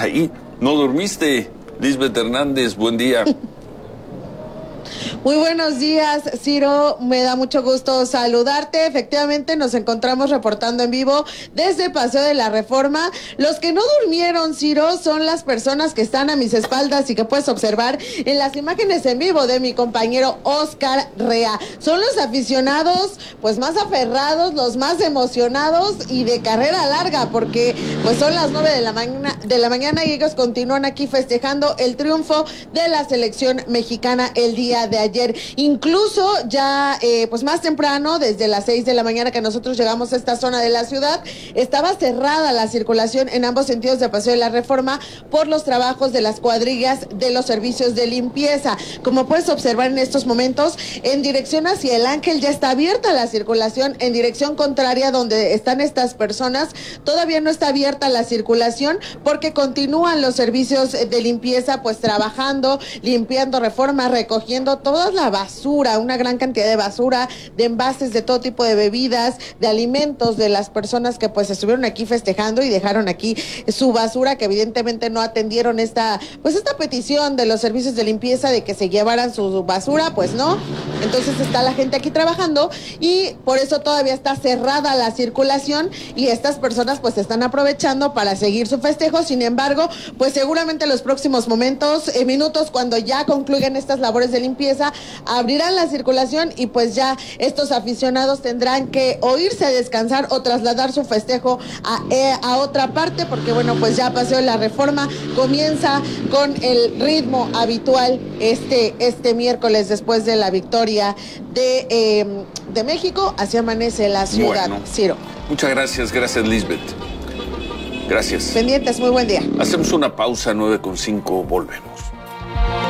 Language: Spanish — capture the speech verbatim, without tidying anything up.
ahí. ¿No dormiste? Lisbeth Hernández, buen día. Muy buenos días, Ciro, me da mucho gusto saludarte. Efectivamente, nos encontramos reportando en vivo desde Paseo de la Reforma. Los que no durmieron, Ciro, son las personas que están a mis espaldas y que puedes observar en las imágenes en vivo de mi compañero Oscar Rea. Son los aficionados, pues, más aferrados, los más emocionados y de carrera larga, porque, pues, son las nueve de la mañana, de la mañana y ellos continúan aquí festejando el triunfo de la selección mexicana el día de ayer. Incluso ya eh, pues más temprano, desde las seis de la mañana que nosotros llegamos a esta zona de la ciudad, estaba cerrada la circulación en ambos sentidos de Paseo de la Reforma por los trabajos de las cuadrillas de los servicios de limpieza. Como puedes observar en estos momentos, en dirección hacia el Ángel ya está abierta la circulación, en dirección contraria donde están estas personas todavía no está abierta la circulación porque continúan los servicios de limpieza pues trabajando, limpiando Reforma, recogiendo toda la basura, una gran cantidad de basura, de envases de todo tipo de bebidas, de alimentos de las personas que pues estuvieron aquí festejando y dejaron aquí su basura, que evidentemente no atendieron esta pues esta petición de los servicios de limpieza de que se llevaran su basura, pues no. Entonces está la gente aquí trabajando y por eso todavía está cerrada la circulación y estas personas pues están aprovechando para seguir su festejo. Sin embargo, pues seguramente en los próximos momentos, eh, minutos, cuando ya concluyan estas labores de limpieza, abrirán la circulación y pues ya estos aficionados tendrán que o irse a descansar o trasladar su festejo a, eh, a otra parte, porque bueno, pues ya Paseo de la Reforma comienza con el ritmo habitual este, este miércoles después de la victoria de, eh, de México. Así amanece la ciudad, bueno, Ciro. Muchas gracias, gracias Lisbeth. Gracias. Pendientes, muy buen día. Hacemos una pausa, nueve con cinco, volvemos.